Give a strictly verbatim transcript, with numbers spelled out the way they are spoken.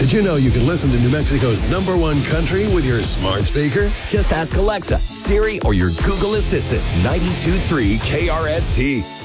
Did you know you can listen to New Mexico's number one country with your smart speaker? Just ask Alexa, Siri, or your Google Assistant. ninety-two point three K R S T.